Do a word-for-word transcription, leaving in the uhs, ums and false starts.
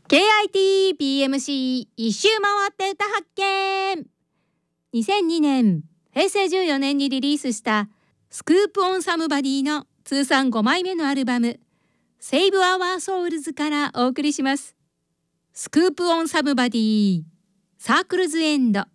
ケーアイティーピーエムシー 一周回って歌発見。にせんにねんへいせいじゅうよねんにリリースしたスクープオンサムバディの通算ごまいめのアルバム Save Our Souls からお送りします。スクープオンサムバディサークルズエンド。